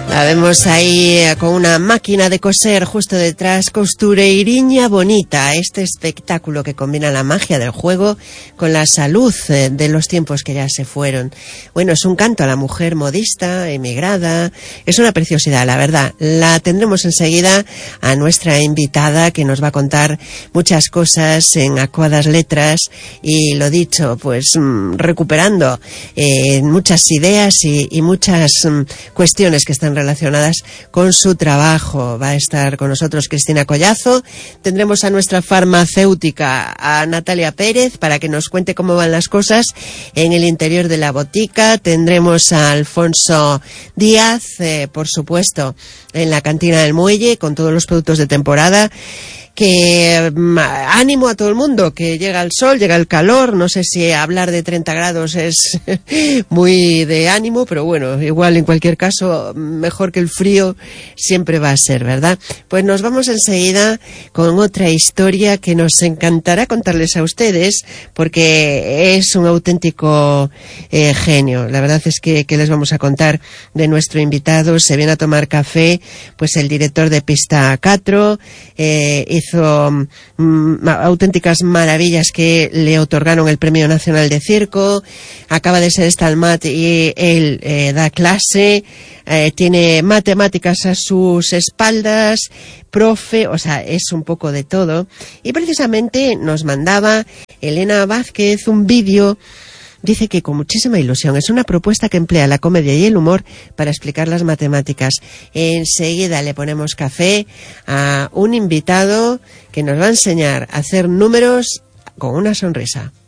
La vemos ahí con una máquina de coser justo detrás, Costureiriña Bonita, este espectáculo que combina la magia del juego con la salud de los tiempos que ya se fueron. Bueno, es un canto a la mujer modista, emigrada, es una preciosidad, la verdad. La tendremos enseguida a nuestra invitada que nos va a contar muchas cosas en acuadas letras y lo dicho, pues recuperando muchas ideas y muchas cuestiones que están relacionadas con su trabajo. Va a estar con nosotros Cristina Collazo. Tendremos a nuestra farmacéutica, a Natalia Pérez, para que nos cuente cómo van las cosas en el interior de la botica. Tendremos a Alfonso Díaz, por supuesto, en la cantina del muelle, con todos los productos de temporada. Que ánimo a todo el mundo, que llega el sol, llega el calor, no sé si hablar de 30 grados es muy de ánimo, pero bueno, igual en cualquier caso, mejor que el frío siempre va a ser, ¿verdad? Pues nos vamos enseguida con otra historia que nos encantará contarles a ustedes, porque es un auténtico genio. La verdad es que les vamos a contar de nuestro invitado. Se viene a tomar café, pues el director de Pista 4, hizo auténticas maravillas que le otorgaron el Premio Nacional de Circo. Acaba de ser Stalmat y él da clase, tiene matemáticas a sus espaldas, profe, o sea, es un poco de todo. Y precisamente nos mandaba Elena Vázquez un vídeo. Dice que con muchísima ilusión. Es una propuesta que emplea la comedia y el humor para explicar las matemáticas. Enseguida le ponemos café a un invitado que nos va a enseñar a hacer números con una sonrisa.